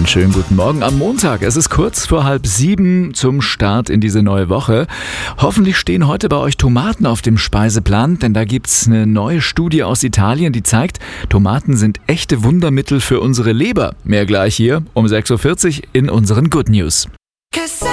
schönen guten Morgen am Montag. Es ist kurz vor 6:30 zum Start in diese neue Woche. Hoffentlich stehen heute bei euch Tomaten auf dem Speiseplan, denn da gibt's eine neue Studie aus Italien, die zeigt, Tomaten sind echte Wundermittel für unsere Leber. Mehr gleich hier um 6:40 Uhr in unseren Good News.